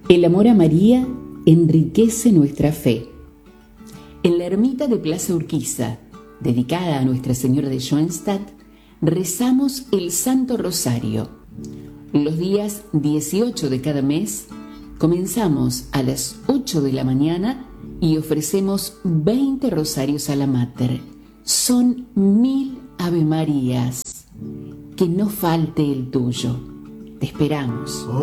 El amor a María enriquece nuestra fe. En la ermita de Plaza Urquiza, dedicada a Nuestra Señora de Schoenstatt, rezamos el Santo Rosario. Los días 18 de cada mes comenzamos a las 8 de la mañana y ofrecemos 20 rosarios a la Mater. Son 1000 Ave Marías. Que no falte el tuyo. Te esperamos.